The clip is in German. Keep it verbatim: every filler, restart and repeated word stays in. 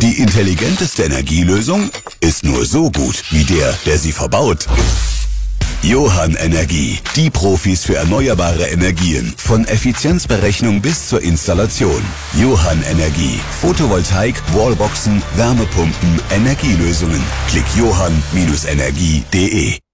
Die intelligenteste Energielösung ist nur so gut wie der, der sie verbaut. Johann Energie, die Profis für erneuerbare Energien. Von Effizienzberechnung bis zur Installation. Johann Energie. Photovoltaik, Wallboxen, Wärmepumpen, Energielösungen. Klick johann Energie punkt de.